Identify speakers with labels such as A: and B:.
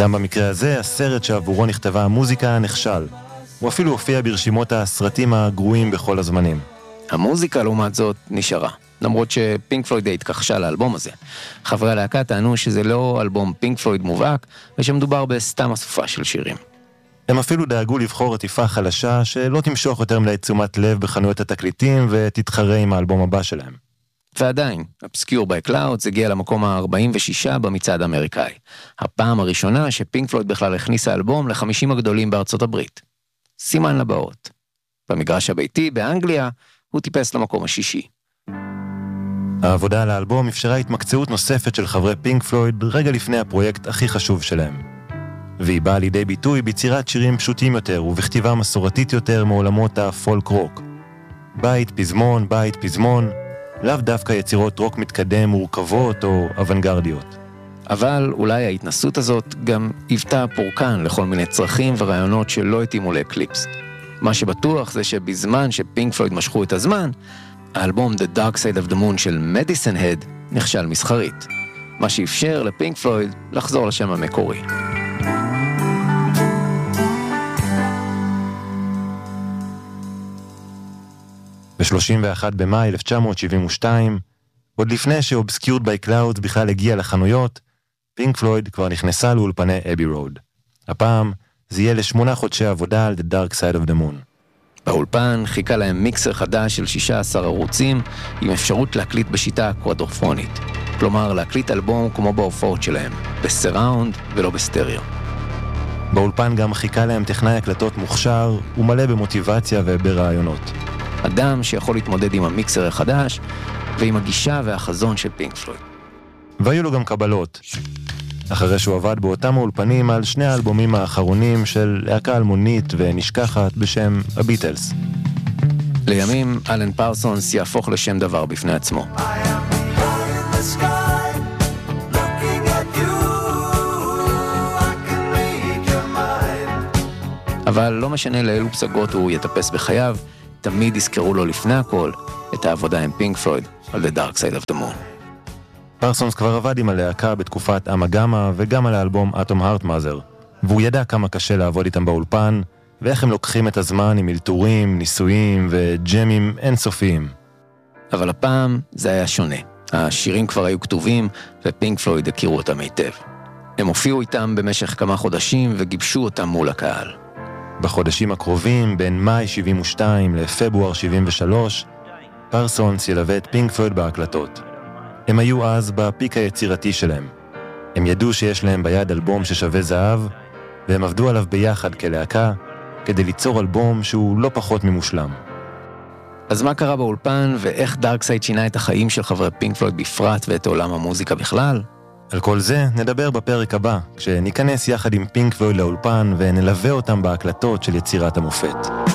A: גם במקרה הזה, הסרט שעבורו נכתבה המוזיקה נכשל. הוא אפילו הופיע ברשימות הסרטים הגרועים בכל הזמנים.
B: המוזיקה לעומת זאת נשארה, למרות שפינק פלויד התכחשה לאלבום הזה. חברי הלהקה טענו שזה לא אלבום פינק פלויד מובהק, ושמדובר בסתם אסופה של שירים.
A: הם אפילו דאגו לבחור עטיפה חלשה שלא תמשוך יותר מדי תשומת לב בחנויות התקליטים ותתחרה עם האלבום הבא שלהם.
B: ועדיין, Obscure by Clouds הגיע למקום ה-46 במצעד האמריקאי. הפעם הראשונה שפינק פלויד בכלל הכניסה אלבום ל50 הגדולים בארצות הברית. סימן לבאות. במגרש הביתי באנגליה הוא טיפס למקום השישי.
A: העבודה על האלבום אפשרה התמקצעות נוספת של חברי פינק פלויד רגע לפני הפרויקט הכי חשוב שלהם. והיא באה לידי ביטוי ביצירת שירים פשוטים יותר ובכתיבה מסורתית יותר מעולמות הפולק רוק. בית פזמון, לאו דווקא יצירות רוק מתקדם מורכבות או אוונגרדיות.
B: אבל אולי ההתנסות הזאת גם היוותה פורקן לכל מיני צרכים ורעיונות שלא התאימו לאקליפס. מה שבטוח זה שבזמן שפינק פלויד משכו את הזמן, האלבום The Dark Side of the Moon של Medicine Head נכשל מסחרית, מה שאפשר לפינק פלויד לחזור לשם המקורי.
A: ב-31 במאי 1972, עוד לפני ש-Obscured by Clouds בכלל הגיע לחנויות, פינק פלויד כבר נכנסה לאולפני אבי רוד. הפעם זה יהיה ל8 חודשי עבודה על The Dark Side of the Moon.
B: באולפן חיכה להם מיקסר חדש של 16 ערוצים עם אפשרות להקליט בשיטה קוואדרופונית. כלומר, להקליט אלבום כמו בהופעות שלהם, בסראונד ולא בסטריאו.
A: באולפן גם חיכה להם טכנאי הקלטות מוכשר ומלא במוטיבציה וברעיונות.
B: אדם שיכול להתמודד עם המיקסר החדש ועם הגישה והחזון של פינק פלויד.
A: והיו לו גם קבלות. אחרי שהוא עבד באותם האולפנים על 2 האלבומים האחרונים של להקה אלמונית ונשכחת בשם הביטלס.
B: לימים אלן פרסונס יהפוך לשם דבר בפני עצמו. אבל לא משנה לאילו פסגות הוא יטפס בחייו, תמיד יזכרו לו לפני הכל את העבודה עם פינק פלויד על The Dark Side of the Moon.
A: פרסונס כבר עבד עם הלהקה בתקופת אמגמה וגם על האלבום אטום הארט מאזר, והוא ידע כמה קשה לעבוד איתם באולפן, ואיך הם לוקחים את הזמן עם אלתורים, ניסויים וג'מים אינסופיים.
B: אבל הפעם זה היה שונה. השירים כבר היו כתובים ופינק פלויד הכירו אותם היטב. הם הופיעו איתם במשך כמה חודשים וגיבשו אותם מול הקהל.
A: בחודשים הקרובים, בין מאי 72 לפברואר 73, פרסונס ילווה את פינק פלויד בהקלטות. הם היו אז בפיק היצירתי שלהם. הם ידעו שיש להם ביד אלבום ששווה זהב, והם עבדו עליו ביחד כלהקה, כדי ליצור אלבום שהוא לא פחות ממושלם.
B: אז מה קרה באולפן, ואיך דארקסייד שינה את החיים של חברי פינק פלויד בפרט ואת עולם המוזיקה בכלל?
A: על כל זה נדבר בפרק הבא, כשניכנס יחד עם פינק פלויד לאולפן ונלווה אותם בהקלטות של יצירת המופת.